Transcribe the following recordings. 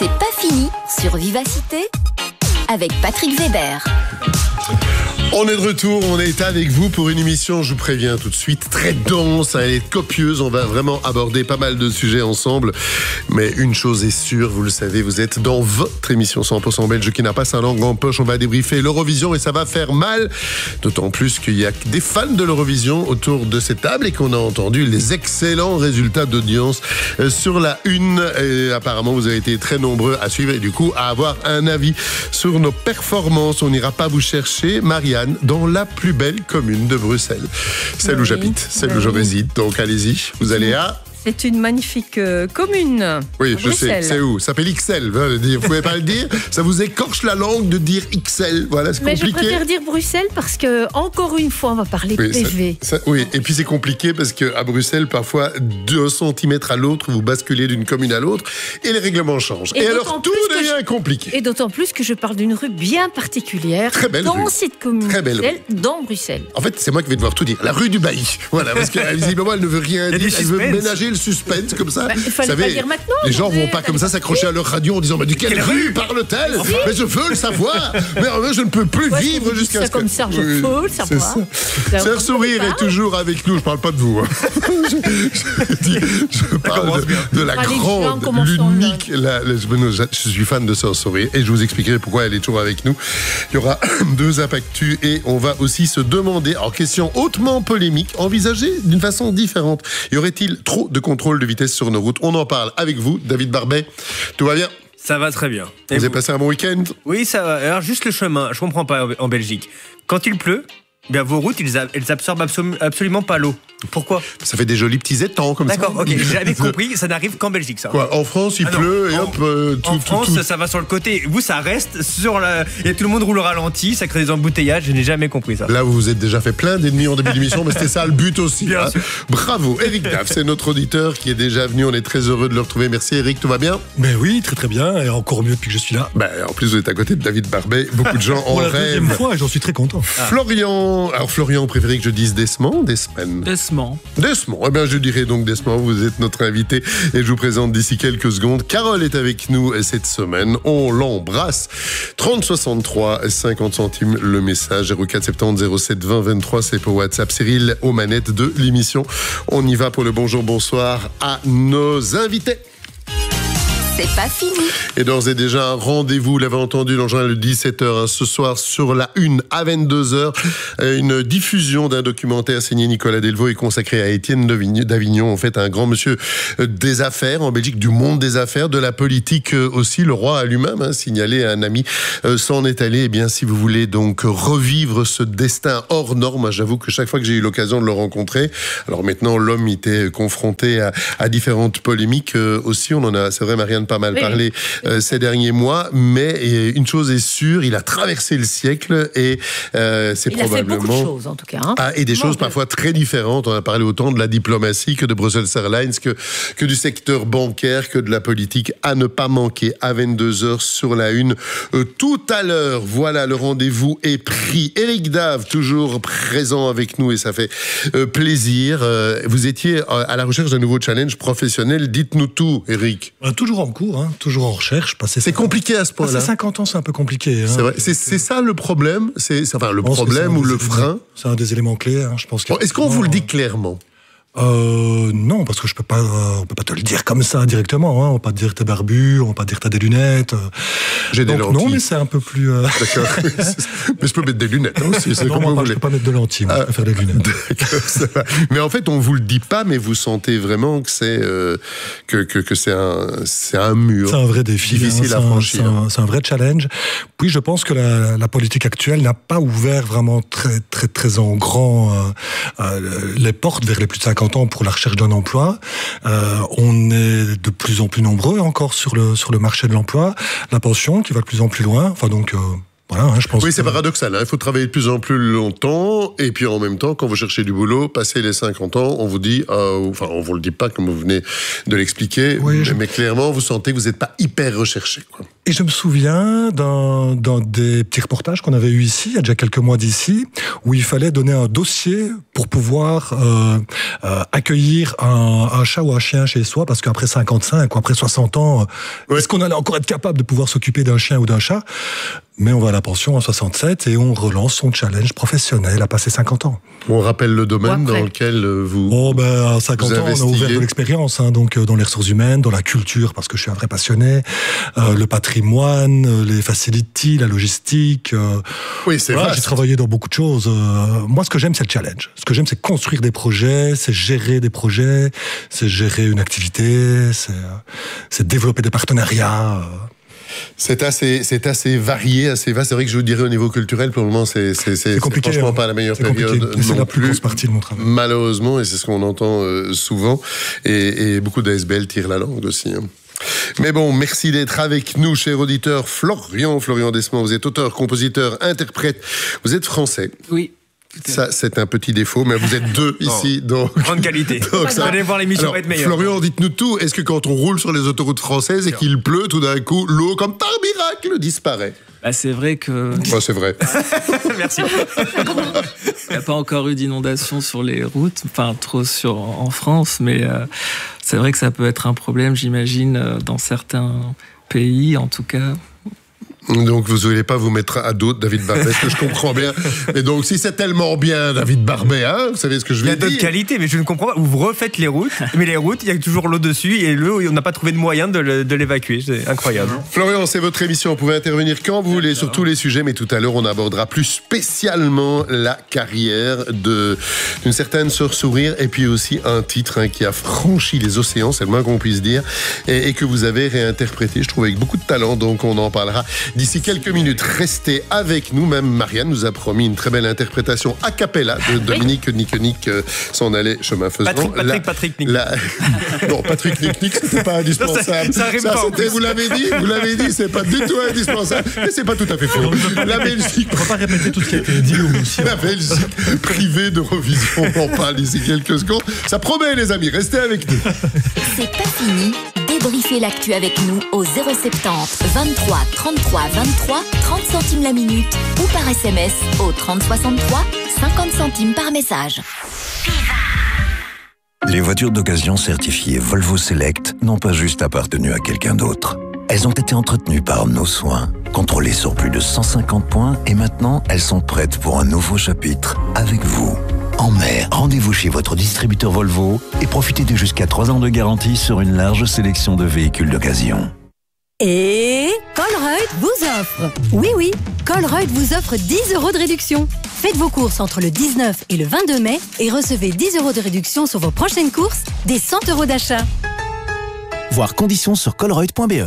C'est pas fini sur Vivacité avec Patrick Weber. On est de retour, on est avec vous pour une émission, je vous préviens tout de suite, très dense, elle est copieuse, on va vraiment aborder pas mal de sujets ensemble. Mais une chose est sûre, vous le savez, vous êtes dans votre émission 100% belge qui n'a pas sa langue en poche. On va débriefer l'Eurovision et ça va faire mal, d'autant plus qu'il y a des fans de l'Eurovision autour de cette table et qu'on a entendu les excellents résultats d'audience sur la une. Et apparemment, vous avez été très nombreux à suivre et du coup à avoir un avis sur nos performances. On n'ira pas vous chercher, Marianne, dans la plus belle commune de Bruxelles. Celle où j'habite, celle où je réside. Donc allez-y, vous allez à... C'est une magnifique commune. Oui, je sais, c'est où? Ça s'appelle XL. Vous pouvez pas le dire? Ça vous écorche la langue de dire XL. Voilà, c'est compliqué. Mais je préfère dire Bruxelles parce que, encore une fois, on va parler PV. Oui, et puis c'est compliqué parce qu'à Bruxelles, parfois, 2 centimètres à l'autre, vous basculez d'une commune à l'autre et les règlements changent. Et alors, tout devient compliqué. Et d'autant plus que je parle d'une rue bien particulière. Très belle dans rue. Cette commune. Très belle rue. Dans Bruxelles. En fait, c'est moi qui vais devoir tout dire. La rue du Bailly. Voilà, parce que visiblement, elle ne veut rien dire. Elle veut ménager le suspense comme ça. Il fallait pas dire maintenant. Les gens vont pas comme ça s'accrocher à leur radio en disant mais de quelle rue parle-t-elle? Mais je veux le savoir. Mais je ne peux plus vivre jusqu'à ce que... comme ça, je veux le savoir. Sœur Sourire est toujours avec nous. Je parle pas de vous. Je parle de la grande, l'unique. Je suis fan de Sœur Sourire et je vous expliquerai pourquoi elle est toujours avec nous. Il y aura 2 impactus et on va aussi se demander, en question hautement polémique, envisagée d'une façon différente. Y aurait-il trop de contrôle de vitesse sur nos routes? On en parle avec vous, David Barbet. Tout va bien? Ça va très bien. Vous avez passé un bon week-end? Oui, ça va. Alors juste le chemin, je comprends pas en Belgique. Quand il pleut, bien vos routes, elles absorbent absolument pas l'eau. Pourquoi? Ça fait des jolis petits étangs comme ça. D'accord, ok, j'avais compris, ça n'arrive qu'en Belgique, ça. Quoi, en France, il pleut et hop... En France, ça va sur le côté. Vous, ça reste sur la... Et tout le monde roule au ralenti, ça crée des embouteillages, je n'ai jamais compris ça. Là, vous vous êtes déjà fait plein d'ennemis en début d'émission, mais c'était ça le but aussi. Bien sûr. Bravo, Eric Daff, c'est notre auditeur qui est déjà venu, on est très heureux de le retrouver. Merci Eric, tout va bien? Ben oui, très très bien, et encore mieux depuis que je suis là. En plus, vous êtes à côté de David Barbet, beaucoup de gens en rêvent. Pour la deuxième fois, j'en suis très content. Florian, alors Florian, préférez que je dise Desmond, Desmond? Desmond. Eh bien, je dirais donc Desmond, vous êtes notre invité et je vous présente d'ici quelques secondes. Carole est avec nous cette semaine. On l'embrasse. 30 63 50 centimes le message. 04 70 07 20 23, c'est pour WhatsApp. Cyril aux manettes de l'émission. On y va pour le bonjour, bonsoir à nos invités. C'est pas fini. Et d'ores et déjà, un rendez-vous, vous l'avez entendu dans le journal de 17h, ce soir sur la une à 22h, une diffusion d'un documentaire signé Nicolas Delvaux et consacré à Étienne d'Avignon, en fait, un grand monsieur des affaires en Belgique, du monde des affaires, de la politique aussi, le roi à lui-même, signalé à un ami, s'en est allé. Eh bien, si vous voulez donc revivre ce destin hors norme, j'avoue que chaque fois que j'ai eu l'occasion de le rencontrer, alors maintenant l'homme était confronté à différentes polémiques aussi, on en a, c'est vrai Marianne, pas mal parlé ces derniers mois, mais une chose est sûre, il a traversé le siècle et c'est il probablement... a fait beaucoup de choses en tout cas. et des choses parfois très différentes. On a parlé autant de la diplomatie que de Brussels Airlines, que du secteur bancaire, que de la politique. À ne pas manquer à 22h sur la une. Tout à l'heure, voilà, le rendez-vous est pris. Eric Dave, toujours présent avec nous et ça fait plaisir. Vous étiez à la recherche d'un nouveau challenge professionnel. Dites-nous tout, Eric. Toujours en cours, toujours en recherche. C'est compliqué à ce point-là. Passer 50 ans, c'est un peu compliqué. C'est vrai. C'est ça le problème. Le problème ou le frein. C'est un des éléments clés. Je pense. Est-ce qu'on vous le dit clairement? Non, parce que on peut pas te le dire comme ça directement. On va pas te dire que t'es barbu, on va pas te dire que t'as des lunettes. J'ai des lentilles. Non, mais c'est un peu plus. D'accord. Mais je peux mettre des lunettes aussi. C'est non, moi, je peux pas mettre de lentilles. Moi, je peux faire des lunettes. D'accord, ça va. Mais en fait, on vous le dit pas, mais vous sentez vraiment que c'est c'est un mur. C'est un vrai défi. Difficile à franchir. C'est un vrai challenge. Puis je pense que la politique actuelle n'a pas ouvert vraiment très très très en grand les portes vers les plus de 50 ans pour la recherche d'un emploi. On est de plus en plus nombreux encore sur le marché de l'emploi. La pension qui va de plus en plus loin. Enfin donc. Voilà, je pense c'est paradoxal. Il faut travailler de plus en plus longtemps. Et puis en même temps, quand vous cherchez du boulot, passé les 50 ans, on vous dit, on vous le dit pas comme vous venez de l'expliquer, mais clairement, vous sentez que vous n'êtes pas hyper recherché, quoi. Et je me souviens d'un des petits reportages qu'on avait eu ici, il y a déjà quelques mois d'ici, où il fallait donner un dossier pour pouvoir accueillir un chat ou un chien chez soi, parce qu'après 55 ou après 60 ans, est-ce qu'on allait encore être capable de pouvoir s'occuper d'un chien ou d'un chat ? Mais on va à la pension en 67 et on relance son challenge professionnel à passer 50 ans. On rappelle le domaine dans lequel vous à 50 ans, on a ouvert de l'expérience, donc dans les ressources humaines, dans la culture, parce que je suis un vrai passionné, le patrimoine, les facilities, la logistique. Oui, c'est vrai. J'ai travaillé dans beaucoup de choses. Moi, ce que j'aime, c'est le challenge. Ce que j'aime, c'est construire des projets, c'est gérer des projets, c'est gérer une activité, c'est développer des partenariats. C'est assez varié, assez vaste. C'est vrai que je vous dirais au niveau culturel, pour le moment, c'est compliqué, franchement pas la meilleure période. C'est la plus grosse partie de mon travail. Malheureusement, et c'est ce qu'on entend souvent. Et beaucoup d'ASBL tirent la langue aussi. Mais bon, merci d'être avec nous, cher auditeur. Florian Desmond, vous êtes auteur, compositeur, interprète. Vous êtes français. Oui. Ça, c'est un petit défaut, mais vous êtes deux ici, donc... Grande qualité. Vous allez voir, l'émission va être meilleure. Florian, dites-nous tout. Est-ce que quand on roule sur les autoroutes françaises et qu'il pleut, tout d'un coup, l'eau, comme par miracle, disparaît ? C'est vrai que... c'est vrai. Merci. Il n'y a pas encore eu d'inondation sur les routes, enfin trop en France, mais c'est vrai que ça peut être un problème, j'imagine, dans certains pays, en tout cas... Donc vous ne voulez pas vous mettre à dos de David Barbet, ce que je comprends bien. Mais donc si c'est tellement bien David Barbet, vous savez ce que je veux dire. Il y a d'autres qualités, mais je ne comprends pas. Vous refaites les routes, mais les routes, il y a toujours l'eau dessus et on n'a pas trouvé de moyen de l'évacuer. C'est incroyable. Florian, c'est votre émission. Vous pouvez intervenir quand vous voulez sur tous les sujets, mais tout à l'heure on abordera plus spécialement la carrière d'une certaine Sœur Sourire et puis aussi un titre qui a franchi les océans, c'est le moins qu'on puisse dire, et que vous avez réinterprété, je trouve, avec beaucoup de talent. Donc on en parlera d'ici quelques minutes. Restez avec nous. Même Marianne nous a promis une très belle interprétation a cappella de Dominique Nick s'en allait chemin faisant. Patrick Nick. Non, Patrick Nick, c'était pas indispensable. Ça rime pas. Vous l'avez dit, c'est pas du tout indispensable. Mais c'est pas tout à fait faux. La Belgique. On ne va pas répéter tout ce qui a été dit aussi. La Belgique privée d'Eurovision. On en parle d'ici quelques secondes. Ça promet, les amis. Restez avec nous. C'est pas fini. Débriefez l'actu avec nous au 070 23 33 23 30 centimes la minute ou par SMS au 30 63 50 centimes par message. Les voitures d'occasion certifiées Volvo Select n'ont pas juste appartenu à quelqu'un d'autre. Elles ont été entretenues par nos soins, contrôlées sur plus de 150 points et maintenant elles sont prêtes pour un nouveau chapitre avec vous. En mai, rendez-vous chez votre distributeur Volvo et profitez de jusqu'à 3 ans de garantie sur une large sélection de véhicules d'occasion. Et Colruyt vous offre. Oui, Colruyt vous offre 10 € de réduction. Faites vos courses entre le 19 et le 22 mai et recevez 10 € de réduction sur vos prochaines courses, des 100 € d'achat. Voir conditions sur colruyt.be.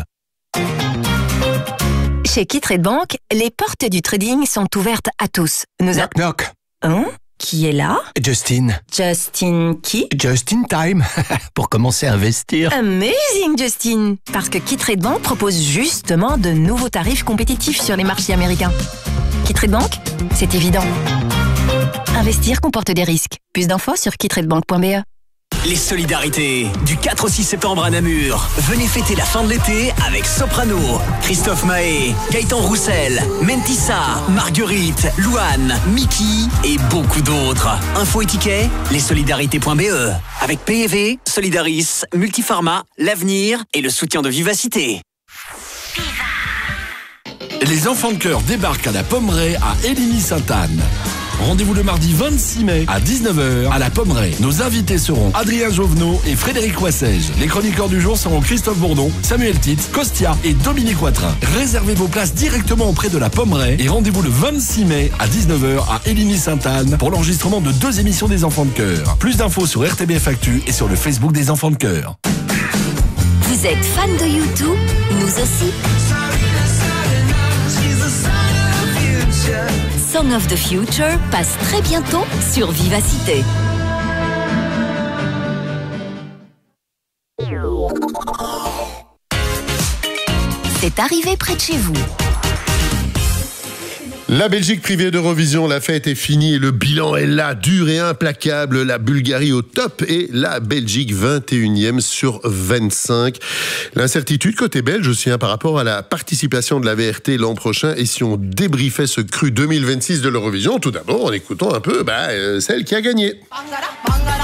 Chez Kittrade Bank, les portes du trading sont ouvertes à tous. Knock knock. Hein? Qui est là? Justin. Justin qui? Just in time. Pour commencer à investir. Amazing, Justin. Parce que Kittrade Bank propose justement de nouveaux tarifs compétitifs sur les marchés américains. Kittrade Bank, c'est évident. Investir comporte des risques. Plus d'infos sur kittradebank.be. Les solidarités, du 4 au 6 septembre à Namur. Venez fêter la fin de l'été avec Soprano, Christophe Mahé, Gaëtan Roussel, Mentissa, Marguerite, Louane, Mickey et beaucoup d'autres. Infos et tickets, lessolidarités.be. Avec PEV, Solidaris, Multiformat, l'Avenir et le soutien de Vivacité. Les enfants de cœur débarquent à la Pommeraye à Éligny-Sainte-Anne. Rendez-vous le mardi 26 mai à 19h à la Pommeraye. Nos invités seront Adrien Jovenot et Frédéric Wassège. Les chroniqueurs du jour seront Christophe Bourdon, Samuel Tite, Costia et Dominique Watrin. Réservez vos places directement auprès de la Pommeraye et rendez-vous le 26 mai à 19h à Éligny-Sainte-Anne pour l'enregistrement de 2 émissions des enfants de cœur. Plus d'infos sur RTBF Actu et sur le Facebook des enfants de cœur. Vous êtes fan de U2? Nous aussi. Song of the Future passe très bientôt sur Vivacité. C'est arrivé près de chez vous. La Belgique privée d'Eurovision, la fête est finie et le bilan est là, dur et implacable. La Bulgarie au top et la Belgique 21e sur 25. L'incertitude côté belge aussi par rapport à la participation de la VRT l'an prochain. Et si on débriefait ce cru 2026 de l'Eurovision, tout d'abord en écoutant un peu celle qui a gagné.